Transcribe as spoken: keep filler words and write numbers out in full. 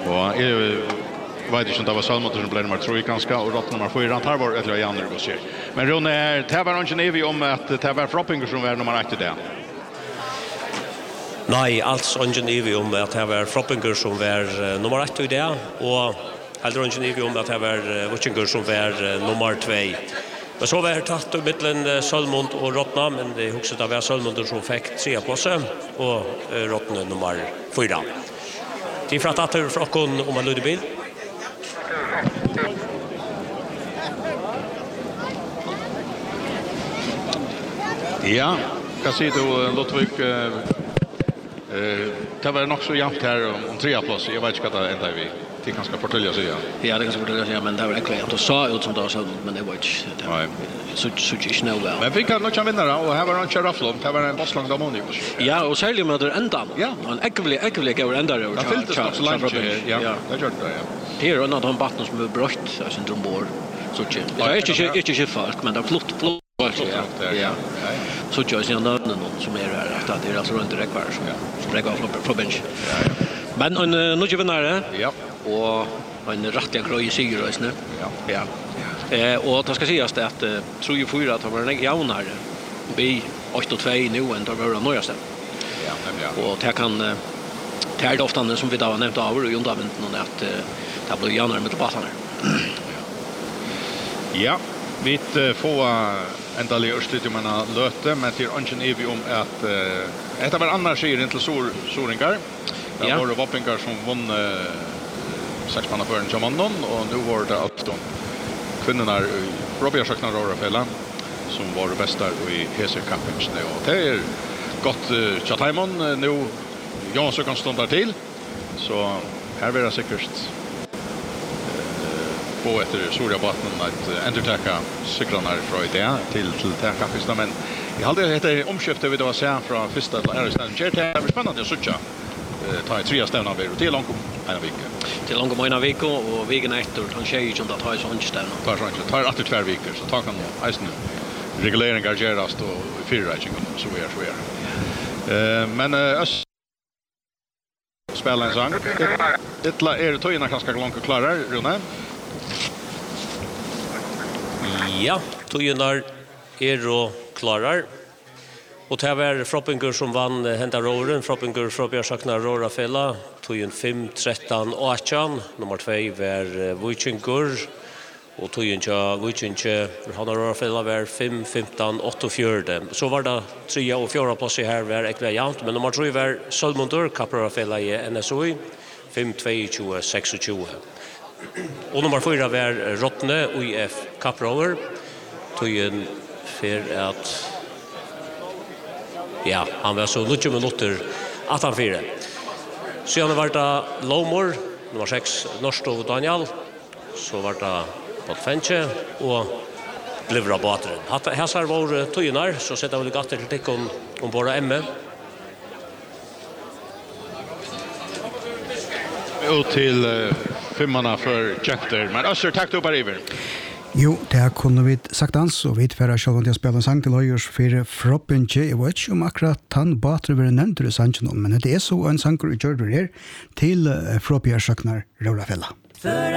Och jag vet inte om det var Salmotor som blev nummer tre ganska och rott nummer fyra. Här var det Janne och ser. Men Rune är det var inte nevi om att det var Froppinger som var nummer ett där. Nej, alltså inte nevi om att det var Froppinger som var nummer ett i det och heller inte nevi om att det var Witchinger som var nummer två. Men så var det tatt i mittlen Salmond och Rottna, men det är också att det var Salmond som fick tre platser och Rottna nummer fyra. Till för att att det från om man lyder bil. Ja, kan se då Lottvik eh det var nog så jämnt här om, om tre platser. Jag vet inte vad det ända vi till kanske fortälja sig. Ja, det kan fortälja sig, men det var äckligt att det sa ut som det så men det var inte Nej. Så så inte väl. Men vi kan nog kan vinna och här var en Cheraflon, det var en Bosslang Damoni. Ja, och särskilt med det ändan. Ja, en äcklig äcklig går ända över. Det fylldes så långt. Ja, det gjorde det, ja. Det är en av de batten som är brött syndrom bor. Så inte. Det är inte inte inte folk, men det är flott flott. Ja. Ja. Så jag ser någon som är här att det är alltså runt direkt kvar så som lägger av på bench. Men en nu vinnare. Ja. Och en rättliga groj seger just nu. Ja. Ja. Eh och det ska sägas det att tror ju fyra att var en jaunare. Vi åtta två nu än då var det nöjaste. Ja, men ja. Och det kan det är ofta som vi då har nämnt av och undanvänt någon att det blir jaunare med debatterna. Ja. Vi får ända lösligt om man löte men till ungen är vi om att ett av annars är inte så Soringar. Det var Vappingar som vann sex manna för en Jamanon och nu var det att de kvinnorna Robbie Saknar Rorafella som var det bästa i Hese Campings och det är gott Chathimon nu jag så kan stå till så här blir det säkert på efter Sorjabatten att ändurtäcka cyklarna från det till till Campings men jag hade heter omskifte vid att se från första till andra ställen. Det är spännande att söka. Ta tre stävna vid till långt en vecka. Till långt en vecka och veckan efter han tjej som att ha så en stävna. Tar så inte tar åtta två veckor så tar kan isen regleringar göras då fyra räkning så är så är. Eh men ös spelar en sång. Det är det tojna ganska långt klara Rune. Ja, tojnar är och klarar. Och det var Froppinger som vann hända roren. Froppinger Froppinger Saknar Rorafella. Tog en fem tretton åtta. Nummer två var Witchinger. Och tog en tja Witchinger. Han Rorafella var fem femton åtta fyra. Så var det tre och fyra plats här var äckliga jämnt. Men nummer tre var Salmondur Rorafella i N S O I. fem två sex tjugo. Och nummer fyra var Rottne U I F Kaprover. Tog en för att ja, han var så nitton minuter att han fyra. Så han var det Lomor, nummer sex, Norstov Daniel. Så var det Potfenche och Livra Batren. Här ser vår tojnar, så sätter vi gatter till tick om, om våra ämne. Och till uh, femmarna för Jacter. Men Öster, tack du bara iver. Jo, det kunne vi sagt ans, og vi tverra sjålvan til å spille en sang til Høyers for Froppinger. Jeg vet ikke om akkurat han batre vil nevnt i sangen, men det er så en sanger i Gjørdur her til Froppinger Saknar Rorafella.